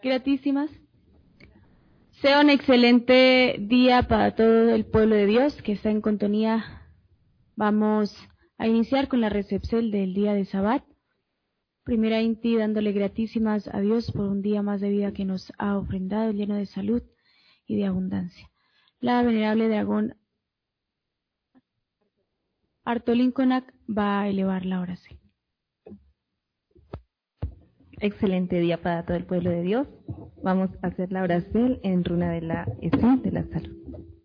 Gratísimas. Sea un excelente día para todo el pueblo de Dios que está en sintonía. Vamos a iniciar con la recepción del día de Sabbat. Primeramente dándole gratísimas a Dios por un día más de vida que nos ha ofrendado, lleno de salud y de abundancia. La venerable dragón Artolín Konak va a elevar la oración. Excelente día para todo el pueblo de Dios. Vamos a hacer la oración en runa de la salud.